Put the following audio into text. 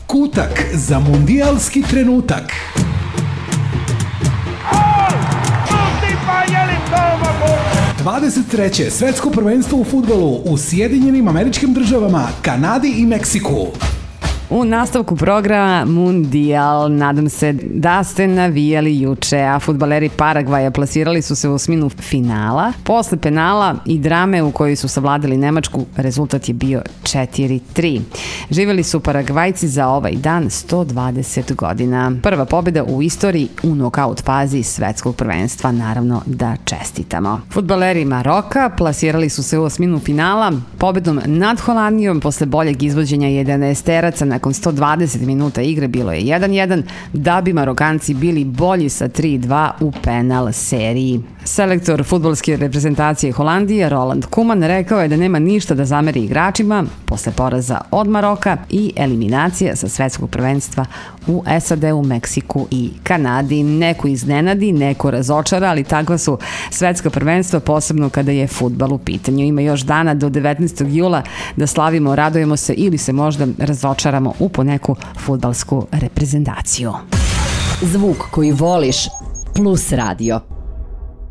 Kutak za mundijalski trenutak. 23. svetsko prvenstvo u fudbalu u Sjedinjenim Američkim Državama, Kanadi i Meksiku. U nastavku programa Mundijal, nadam se da ste navijali juče, a fudbaleri Paragvaja plasirali su se u osminu finala. Posle penala i drame u kojoj su savladali Nemačku, rezultat je bio 4-3. Živeli su Paragvajci za ovaj dan 120 godina. Prva pobjeda u istoriji u nokaut fazi svetskog prvenstva, naravno da čestitamo. Fudbaleri Maroka plasirali su se u osminu finala pobedom nad Holandijom posle boljeg izvođenja 11-teraca. Nakon 120 minuta igre bilo je 1-1, da bi Marokanci bili bolji sa 3-2 u penal seriji. Selektor fudbalske reprezentacije Holandije Roland Koeman rekao je da nema ništa da zameri igračima posle poraza od Maroka i eliminacije sa svetskog prvenstva u SAD-u, Meksiku i Kanadi. Neko iznenadi, neko razočara, ali takva su svetska prvenstva, posebno kada je fudbal u pitanju. Ima još dana do 19. jula da slavimo, radujemo se ili se možda razočaramo u poneku fudbalsku reprezentaciju. Zvuk koji voliš plus radio.